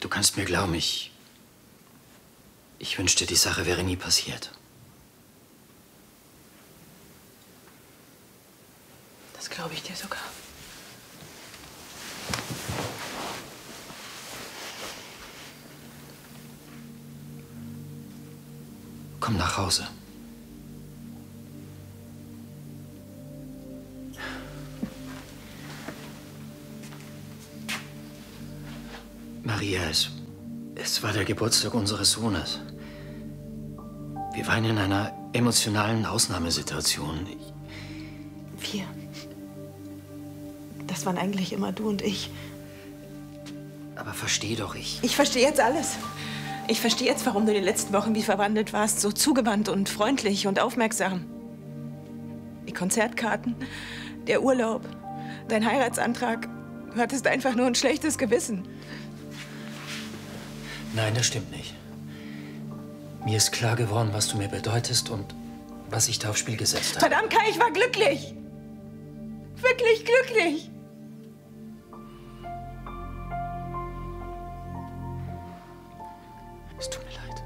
Du kannst mir glauben, ich wünschte, die Sache wäre nie passiert. Das glaube ich dir sogar. Komm nach Hause. Maria, es war der Geburtstag unseres Sohnes. Wir waren in einer emotionalen Ausnahmesituation. Wir. Das waren eigentlich immer du und ich. Aber versteh doch, Ich verstehe jetzt alles. Ich verstehe jetzt, warum du in den letzten Wochen wie verwandelt warst. So zugewandt und freundlich und aufmerksam. Die Konzertkarten, der Urlaub, dein Heiratsantrag. Du hattest einfach nur ein schlechtes Gewissen. Nein, das stimmt nicht. Mir ist klar geworden, was du mir bedeutest und was ich da aufs Spiel gesetzt habe. Verdammt, Kai, ich war glücklich. Wirklich glücklich. Es tut mir leid.